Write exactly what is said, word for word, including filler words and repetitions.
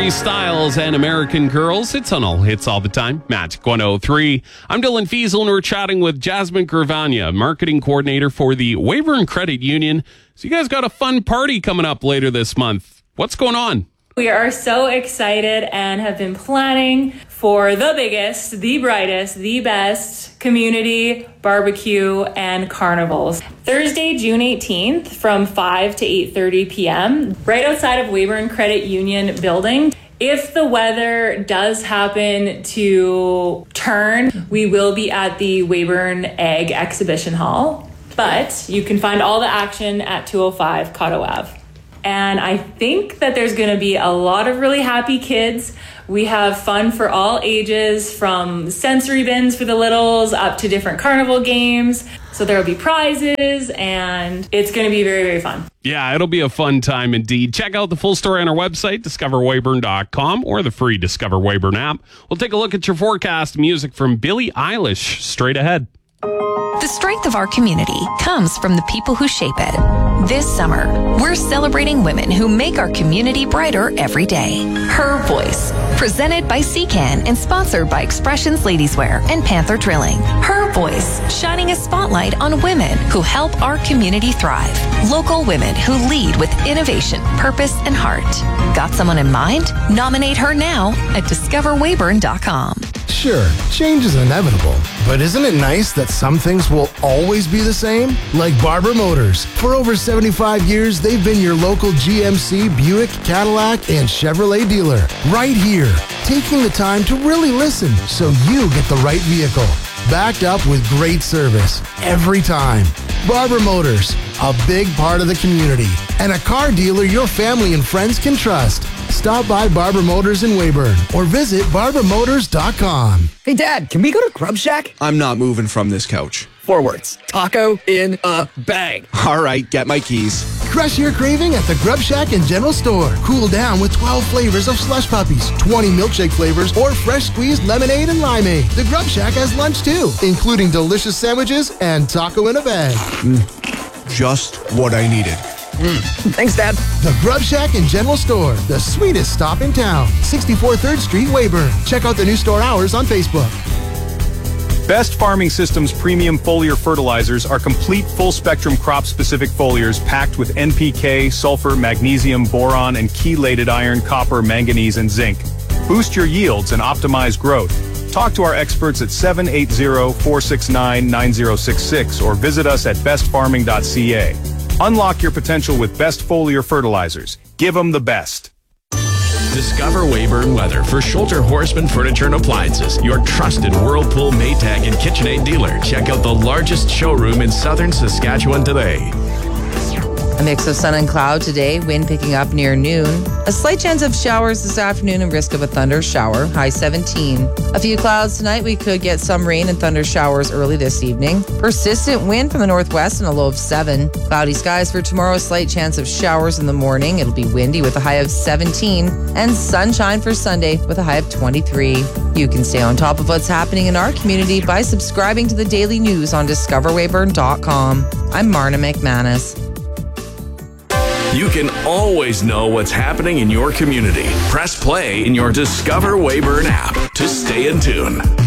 Harry Styles and American Girls. It's on all hits all the time. Magic one oh three. I'm Dylan Fiesel, and we're chatting with Jasmine Gravania, marketing coordinator for the Weyburn Credit Union. So you guys got a fun party coming up later this month. What's going on? We are so excited and have been planning for the biggest, the brightest, the best community barbecue and carnivals. Thursday, June eighteenth from five to eight thirty p.m. right outside of Weyburn Credit Union building. If the weather does happen to turn, we will be at the Weyburn Egg Exhibition Hall. But you can find all the action at two oh five Cotto Ave. And I think that there's going to be a lot of really happy kids. We have fun for all ages, from sensory bins for the littles up to different carnival games. So there will be prizes, and it's going to be very, very fun. Yeah, it'll be a fun time indeed. Check out the full story on our website, discover weyburn dot com, or the free Discover Weyburn app. We'll take a look at your forecast. Music from Billie Eilish straight ahead. The strength of our community comes from the people who shape it. This summer, we're celebrating women who make our community brighter every day. Her Voice, presented by C CAN and sponsored by Expressions Ladieswear and Panther Drilling. Her Voice, shining a spotlight on women who help our community thrive. Local women who lead with innovation, purpose, and heart. Got someone in mind? Nominate her now at discover weyburn dot com. Sure, change is inevitable, but isn't it nice that some things will always be the same? Like Barber Motors. For over seventy-five years, they've been your local G M C, Buick, Cadillac, and Chevrolet dealer. Right here, taking the time to really listen so you get the right vehicle. Backed up with great service every time. Barber Motors, a big part of the community, and a car dealer your family and friends can trust. Stop by Barber Motors in Weyburn or visit barber motors dot com. Hey, Dad, can we go to Grub Shack? I'm not moving from this couch. Four words. Taco in a bag. All right, get my keys. Crush your craving at the Grub Shack and General Store. Cool down with twelve flavors of slush puppies, twenty milkshake flavors, or fresh squeezed lemonade and limeade. The Grub Shack has lunch too, including delicious sandwiches and taco in a bag. Mm, just what I needed. Mm. Thanks, Dad. The Grub Shack and General Store, the sweetest stop in town. sixty-four third Street, Weyburn. Check out the new store hours on Facebook. Best Farming Systems premium foliar fertilizers are complete full-spectrum crop-specific foliars packed with N P K, sulfur, magnesium, boron, and chelated iron, copper, manganese, and zinc. Boost your yields and optimize growth. Talk to our experts at seven eight zero, four six nine, nine zero six six or visit us at best farming dot c a. Unlock your potential with Best Foliar Fertilizers. Give them the best. Discover Weyburn Weather for Schulter Horseman Furniture and Appliances, your trusted Whirlpool, Maytag, and KitchenAid dealer. Check out the largest showroom in southern Saskatchewan today. A mix of sun and cloud today, wind picking up near noon. A slight chance of showers this afternoon and risk of a thunder shower, high seventeen. A few clouds tonight, we could get some rain and thunder showers early this evening. Persistent wind from the northwest and a low of seven. Cloudy skies for tomorrow, slight chance of showers in the morning. It'll be windy with a high of seventeen. And sunshine for Sunday with a high of twenty-three. You can stay on top of what's happening in our community by subscribing to the daily news on discover weyburn dot com. I'm Marna McManus. You can always know what's happening in your community. Press play in your Discover Weyburn app to stay in tune.